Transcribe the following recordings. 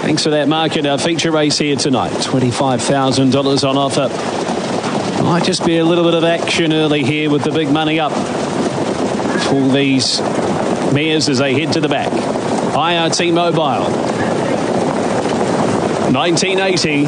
Thanks for that, Mark. And our feature race here tonight, $25,000 on offer. Might just be a little bit of action early here with the big money up for these mares as they head to the back. IRT Mobile. 1980.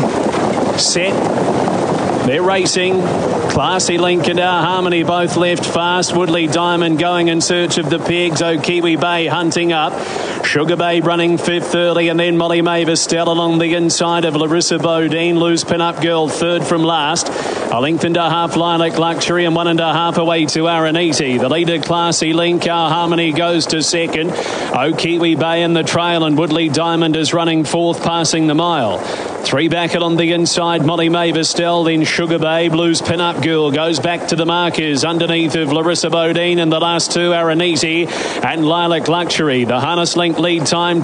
Set. They're racing. Classy Link and Our Harmony both left fast. Woodley Diamond going in search of the pegs. Kiwi Bay hunting up. Sugar Babe running fifth early, and then Molly Mavis still along the inside of Larissa Bodine. Loose Pin-Up Girl third from last. A length and a half Lilac Luxury, and 1.5 away to Araniti. The leader Classy Link. Our Harmony goes to second. Kiwi Bay in the trail, and Woodley Diamond is running fourth, passing the mile. Three back on the inside, Molly Mavis still, then Sugar Babe. Loose Pin-Up Girl goes back to the markers underneath of Larissa Bodine, and the last two Araniti and Lilac Luxury. The harness link lead time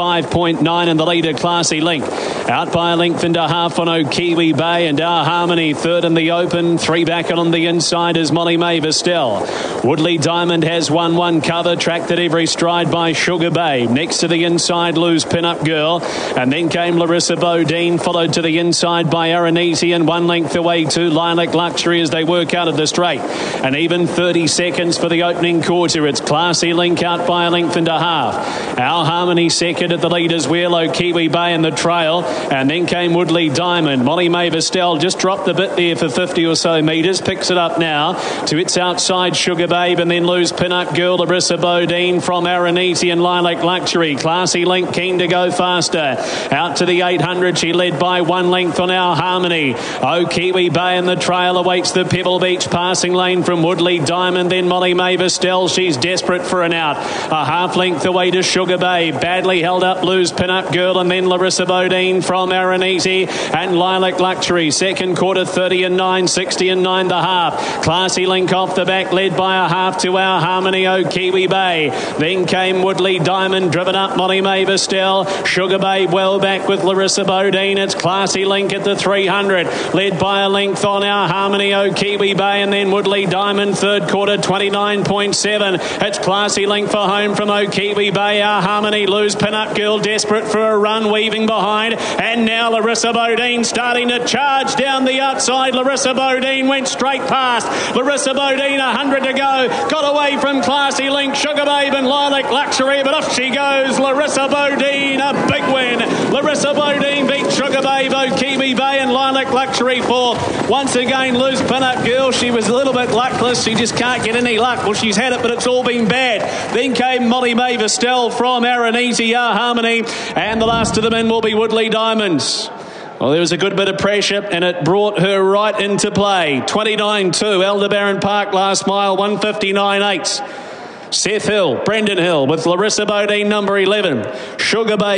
25.9, and the leader Classy Link out by a length and a half on Kiwi Bay, and Our Harmony third in the open. Three back on the inside is Molly Mavis still. Woodley Diamond has 1-1 cover, tracked at every stride by Sugar Babe. Next to the inside, Loose Pin-Up Girl, and then came Larissa Bodine, followed to the inside by Araniti, and 1 length away to Lilac Luxury as they work out of the straight. And even 30 seconds for the opening quarter. It's Classy Link out by a length and a half. Our Harmony second at the leader's wheel. Kiwi Bay in the trail, and then came Woodley Diamond. Molly Mavis just dropped a bit there for 50 or so metres. Picks it up now to its outside, Sugar Babe, and then Loose Pin-Up Girl, Larissa Bodine from Araniti and Lilac Luxury. Classy Link keen to go faster. Out to the 800, she led by 1 length on Our Harmony. Kiwi Bay in the trail awaits the Pebble Beach passing lane from Woodley Diamond, then Molly Mavis still. She's desperate for an out. A half length away to Sugar Bay. Badly held up, Loose Pin-Up Girl, and then Larissa Bodine from Araniti and Lilac Luxury. Second quarter, 30 and 9, 60 and 9 the half. Classy Link off the back, led by a half to Our Harmony. Kiwi Bay. Then came Woodley Diamond, driven up Molly Mavis still. Sugar Bay well back with Larissa Bodine. It's Classy Link at the 300, led by a length on Our Harmony. Kiwi Bay, and then Woodley Diamond. Third quarter, 29.7. It's Classy Link for home from Kiwi Bay. Our Harmony. Loose Pin-Up Girl desperate for a run, weaving behind, and now Larissa Bodine starting to charge down the outside. Larissa Bodine went straight past. Larissa Bodine, 100 to go, got away from Classy Link, Sugar Babe and Lilac Luxury, but off she goes. Larissa Bodine, a big win. Larissa Bodine beat Sugar Babe, Kiwi Bay and Lilac Luxury fourth. Once again, Loose Pin-Up Girl, she was a little bit luckless. She just can't get any luck. Well, she's had it, but it's all been bad. Then came Molly Mavis still from Araniti, Our Harmony, and the last of them in will be Woodley Diamonds. Well, there was a good bit of pressure, and it brought her right into play. 29.2, Aldebaran Park last mile, 159.8. Seth Hill, Brendan Hill with Larissa Bodine, number 11. Sugar Bay.